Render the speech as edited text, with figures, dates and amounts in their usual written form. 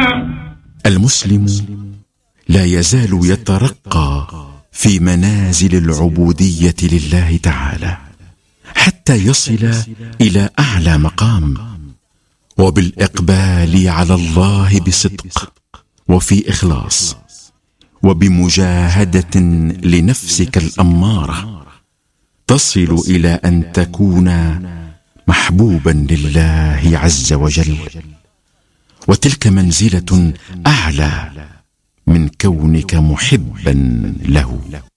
المسلم لا يزال يترقى في منازل العبودية لله تعالى حتى يصل إلى أعلى مقام، وبالإقبال على الله بصدق وفي إخلاص، وبمجاهدة لنفسك الأمارة، تصل إلى أن تكون محبوبا لله عز وجل، وتلك منزلة أعلى من كونك محبا له.